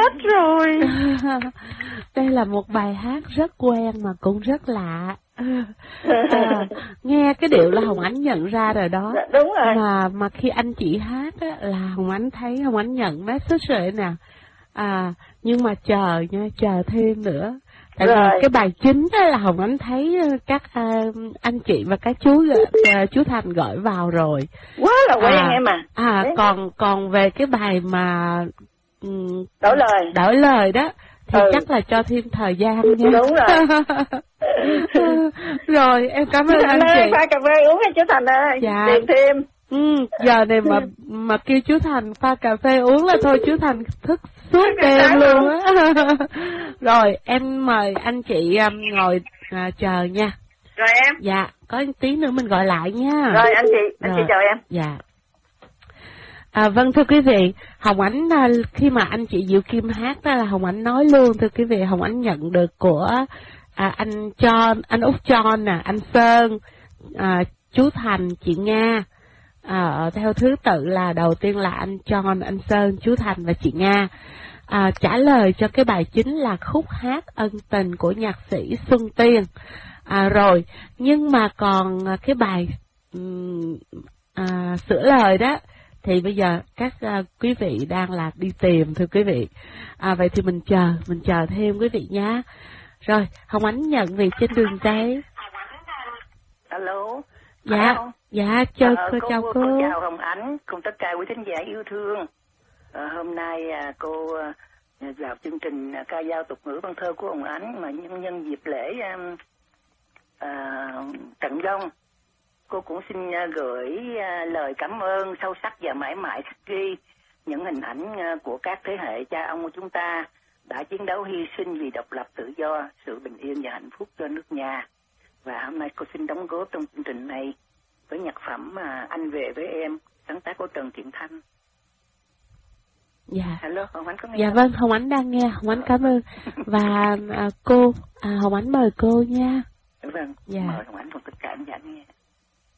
chết rồi. Đây là một bài hát rất quen mà cũng rất lạ. Nghe cái điệu là Hồng Ánh nhận ra rồi đó. Dạ, đúng rồi. Mà khi anh chị hát á, là Hồng Ánh thấy Hồng Ánh nhận message rồi nè. Nhưng mà chờ nha, chờ thêm nữa. Tại vì cái bài chính đó là Hồng Ánh thấy các anh chị và các chú Thành gọi vào rồi. Quá là quen em à. Còn về cái bài mà đổi lời đó thì chắc là cho thêm thời gian nha. Đúng rồi. Rồi em cảm ơn anh chị. Pha cà phê uống hay chú Thành ơi? Dạ. Tìm thêm. Giờ này mà kêu chú Thành pha cà phê uống là thôi chú Thành thức suốt đêm luôn á. Rồi em mời anh chị ngồi chờ nha. Rồi em. Dạ, có tí nữa mình gọi lại nha. Rồi anh chị chào em. Dạ. Vâng thưa quý vị, Hồng Ánh khi mà anh chị Diệu Kim hát đó là Hồng Ánh nói luôn thưa quý vị, Hồng Ánh nhận được của anh John, anh Út John nè, anh Sơn, chú Thành, chị Nga. Theo thứ tự là đầu tiên là anh John, anh Sơn, chú Thành và chị Nga. Trả lời cho cái bài chính là khúc hát Ân Tình của nhạc sĩ Xuân Tiên. Rồi, nhưng mà còn cái bài sửa lời đó thì bây giờ các quý vị đang là đi tìm thưa quý vị. Vậy thì mình chờ thêm quý vị nhé. Rồi, Hồng Ánh nhận việc trên đường dây. Alo. Dạ, chào cô. Cô chào Hồng Ánh cùng tất cả quý thính giả yêu thương. Hôm nay cô vào chương trình ca dao tục ngữ văn thơ của Hồng Ánh mà nhân dịp lễ Trận Vong. Cô cũng xin gửi lời cảm ơn sâu sắc và mãi mãi khắc ghi những hình ảnh của các thế hệ cha ông của chúng ta đã chiến đấu hy sinh vì độc lập tự do, sự bình yên và hạnh phúc cho nước nhà. Và hôm nay cô xin đóng góp trong chương trình này với nhạc phẩm Anh Về Với Em, sáng tác của Trần Thiện Thanh. Dạ. Hello, Hồng Ánh có nghe? Dạ vâng, Hồng Ánh đang nghe, Hồng Ánh cảm ơn. Và cô, Hồng Ánh mời cô nha. Vâng, dạ. mời Hồng Ánh cùng tất cả anh nghe.